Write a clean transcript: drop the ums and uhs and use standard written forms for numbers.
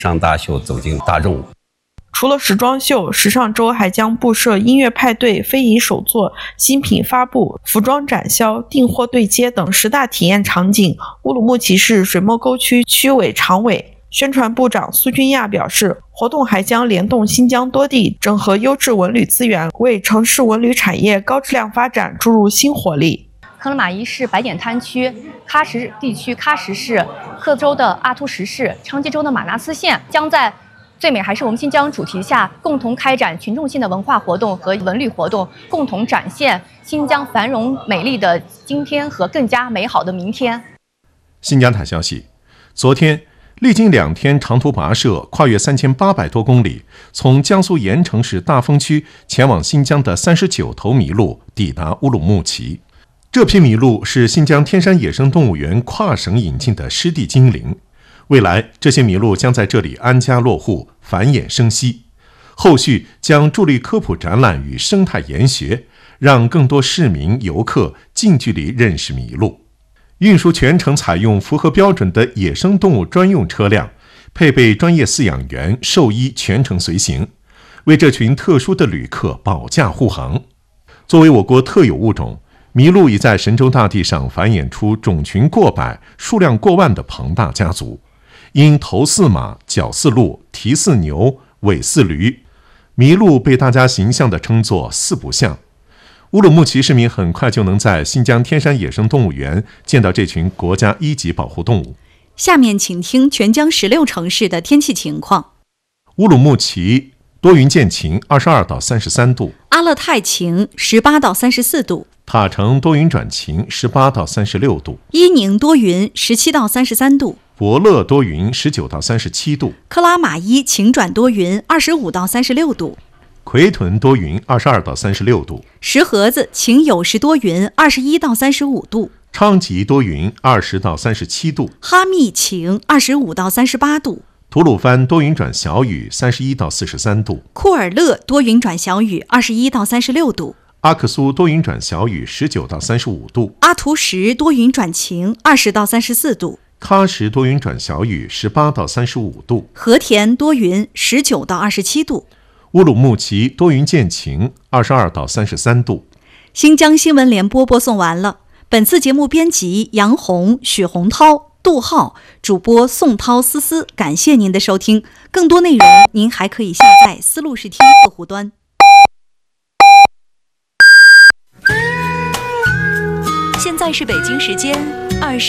上大秀走进大众。 除了时装秀，时尚周还将布设音乐派对、非遗手作、新品发布、服装展销、订货对接等10大体验场景。乌鲁木齐市水墨沟区区委常委、宣传部长苏君亚表示，活动还将联动新疆多地，整合优质文旅资源，为城市文旅产业高质量发展注入新活力。 克拉玛依市白点滩区、喀什地区喀什市、克州的阿图什市、昌吉州的马纳斯县将在最美还是我们新疆主题下，共同开展群众性的文化活动和文旅活动，共同展现新疆繁荣美丽的今天和更加美好的明天。 新疆台消息，昨天历经2天长途跋涉，跨越3800多公里，从江苏盐城市大丰区前往新疆的39头麋鹿抵达乌鲁木齐。这批麋鹿是新疆天山野生动物园跨省引进的湿地精灵。未来，这些麋鹿将在这里安家落户，繁衍生息。后续将助力科普展览与生态研学，让更多市民游客近距离认识麋鹿。运输全程采用符合标准的野生动物专用车辆，配备专业饲养员、兽医全程随行，为这群特殊的旅客保驾护航。作为我国特有物种，麋鹿已在神州大地上繁衍出种群过百、数量过万的庞大家族。因头似马、脚似鹿、蹄似牛、尾似驴，麋鹿被大家形象地称作四不像。乌鲁木齐市民很快就能在新疆天山野生动物园见到这群国家1级保护动物。 下面请听全疆16城市的天气情况。 乌鲁木齐多云见晴，22到33度； 阿勒泰晴，18到34度； 塔城多云转晴，18到36度； 伊宁多云，17到33度； 博乐多云，19到37度； 克拉玛依晴转多云，25到36度； 奎屯多云，22到36度； 石河子晴有时多云，21到35度； 昌吉多云，20到37度； 哈密晴，25到38度； 吐鲁番多云转小雨，31到43度； 库尔勒多云转小雨，21到36度； 阿克苏多云转小雨，19到35度； 阿图什多云转晴，20到34度； 喀什多云转小雨，18到35度； 和田多云，19到27度； 乌鲁木齐多云见晴，22到33度。 新疆新闻联播播送完了。本次节目编辑杨红、许洪涛、杜浩，主播宋涛、思思。感谢您的收听，更多内容您还可以下载思路视听客户端。现在是北京时间20。